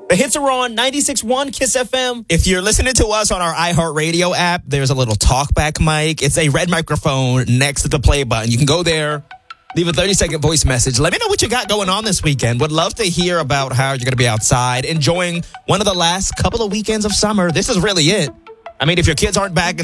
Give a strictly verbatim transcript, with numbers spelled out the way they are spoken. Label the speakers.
Speaker 1: The hits are on ninety-six point one Kiss F M.
Speaker 2: If you're listening to us on our iHeartRadio app, there's a little talkback mic. It's a red microphone next to the play button. You can go there, leave a thirty-second voice message. Let me know what you got going on this weekend. Would love to hear about how you're going to be outside, enjoying one of the last couple of weekends of summer. This is really it. I mean, if your kids aren't back